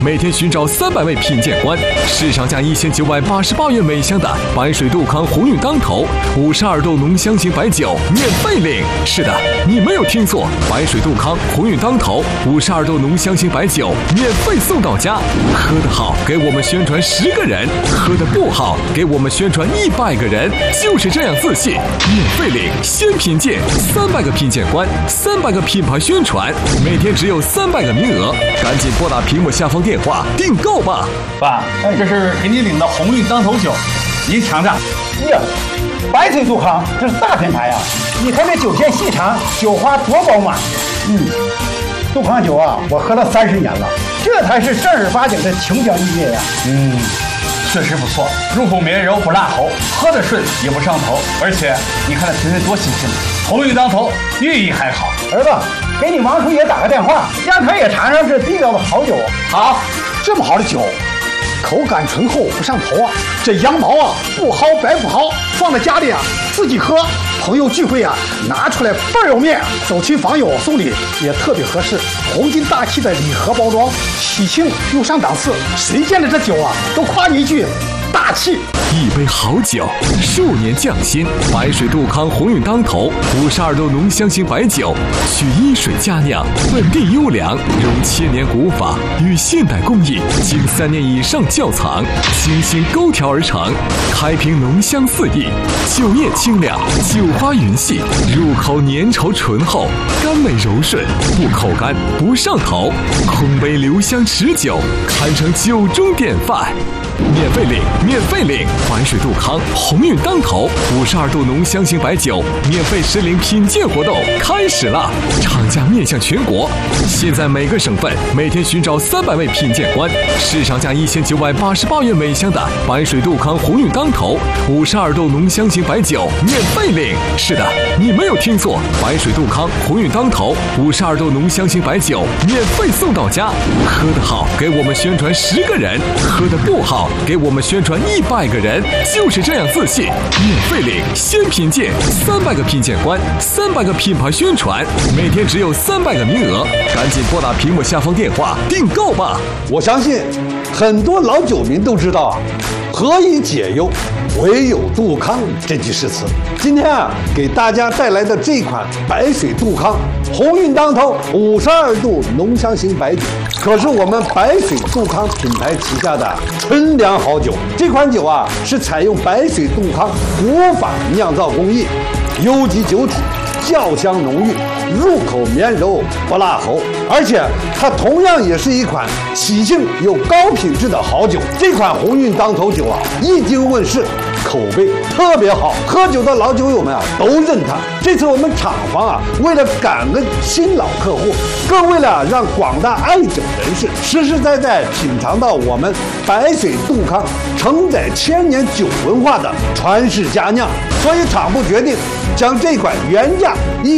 每天寻找300位品鉴官，市场价1988元每箱的白水杜康鸿运当头52度浓香型白酒免费领。是的，你没有听错，白水杜康鸿运当头52度浓香型白酒免费送到家。喝得好，给我们宣传10个人；喝得不好，给我们宣传100个人。就是这样自信，免费领，先品鉴，300个品鉴官，300个品牌宣传，每天只有300个名额，赶紧拨打屏幕下方电话订购吧。 爸，这是给你领的鸿运当头酒，您尝尝。 呀，白水杜康这是大品牌呀！你看这酒线细长，酒花多饱满。杜康酒啊，我喝了30年了，这才是正儿八经的琼浆玉液呀。 确实不错，入口绵柔不辣喉，喝得顺也不上头，而且你看这瓶子多新鲜，鸿运当头，寓意还好。 儿子，给你王叔爷打个电话，让他也尝尝这地道的好酒。 好，这么好的酒，口感醇厚不上头啊，这羊毛啊不薅白不薅，放在家里啊自己喝，朋友聚会啊拿出来倍儿有面，走亲访友送礼也特别合适。红金大气的礼盒包装，喜庆又上档次，谁见了这酒啊都夸你一句大气。 一杯好酒，数年匠心，白水杜康鸿运当头52度浓香型白酒，取一水佳酿，本地优良，融千年古法与现代工艺，经3年以上窖藏，精心勾调而成，开瓶浓香四溢，酒液清亮，酒花匀细，入口粘稠醇厚，甘美柔顺，不口干不上头，空杯留香持久，堪称酒中典范。免费领，免费领！白水杜康鸿运当头52度浓香型白酒免费实领品鉴活动开始了，厂家面向全国，现在每个省份每天寻找300位品鉴官，市场价1988元每箱的白水杜康鸿运当头52度浓香型白酒免费领。是的，你没有听错，白水杜康鸿运当头52度浓香型白酒免费送到家。喝得好，给我们宣传10个人；喝得不好，给我们宣传100个人。就是这样自信，免费领，先品鉴，300个品鉴官，300个品牌宣传，每天只有300个名额，赶紧拨打屏幕下方电话订购吧。 我相信很多老酒民都知道啊，何以解忧，唯有杜康这句诗词。今天啊，给大家带来的这款白水杜康鸿运当头52度浓香型白酒，可是我们白水杜康品牌旗下的纯粮好酒。这款酒啊，是采用白水杜康古法酿造工艺，优级酒体，窖香浓郁，入口绵柔不辣喉，而且它同样也是一款喜庆又高品质的好酒。这款鸿运当头酒啊，一经问世，口碑特别好，喝酒的老酒友们啊都认它。这次我们厂房啊，为了感恩新老客户，更为了让广大爱酒人士实实在在品尝到我们白水杜康承载千年酒文化的传世佳酿，所以厂部决定将这款原价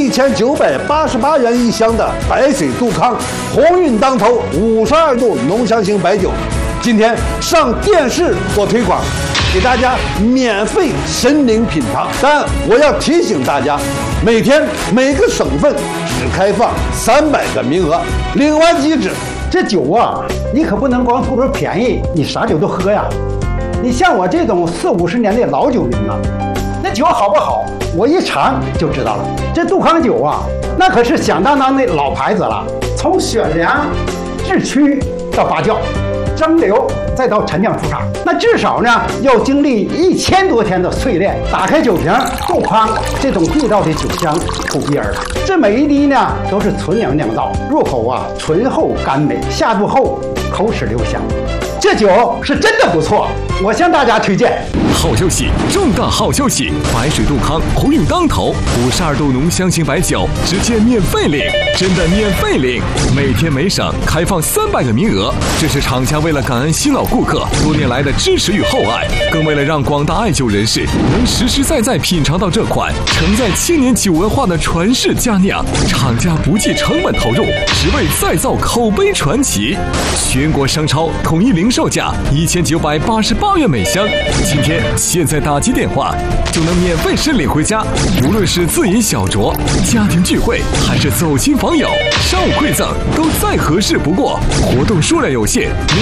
1988元一箱的白水杜康鸿运当头52度浓香型白酒，今天上电视做推广，给大家免费申领品尝。但我要提醒大家，每天每个省份只开放300个名额，领完即止。 这酒啊，你可不能光图着便宜，你啥酒都喝呀。你像我这种40、50年的老酒民啊，那酒好不好，我一尝就知道了。这杜康酒啊，那可是响当当的老牌子了。从选粮、制曲到发酵、蒸馏，再到陈酿出厂，那至少呢要经历1000多天的淬炼。打开酒瓶，杜康这种地道的酒香扑鼻而来。这每一滴呢都是纯粮酿造，入口啊醇厚甘美，下肚后口齿留香。这酒是真的不错，我向大家推荐。 好消息，重大好消息！白水杜康鸿运当头52度浓香型白酒直接免费领，真的免费领！每天每省开放300个名额，这是厂家为了了感恩新老顾客多年来的支持与厚爱，更为了让广大艾灸人士能实实在在品尝到这款承载千年酒文化的传世佳酿，厂家不计成本投入，只为再造口碑传奇。全国商超统一零售价1988元每箱，今天现在打击电话就能免费申领回家。无论是自饮小酌、家庭聚会，还是走亲访友、商务馈赠，都再合适不过。活动数量有限。